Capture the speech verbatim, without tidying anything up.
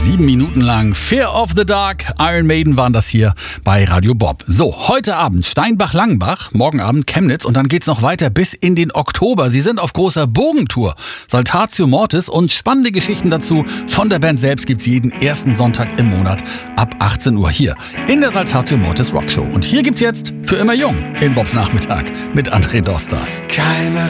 Sieben Minuten lang Fear of the Dark, Iron Maiden waren das hier bei Radio Bob. So, heute Abend Steinbach-Langenbach, morgen Abend Chemnitz und dann geht's noch weiter bis in den Oktober. Sie sind auf großer Bogentour. Saltatio Mortis und spannende Geschichten dazu von der Band selbst gibt's jeden ersten Sonntag im Monat ab achtzehn Uhr hier in der Saltatio Mortis Rockshow. Und hier gibt's jetzt Für immer jung in Bobs Nachmittag mit André Doster. Keine